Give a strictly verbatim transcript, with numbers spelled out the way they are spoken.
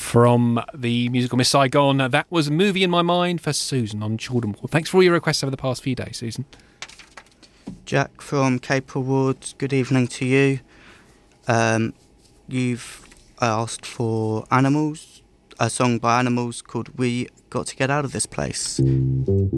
from the musical Miss Saigon. That was a movie in my mind for Susan on Children Wall. Thanks for all your requests over the past few days, Susan. Jack from Cape Awards, good evening to you. Um, you've asked for Animals, a song by Animals called We Got to Get Out of This Place.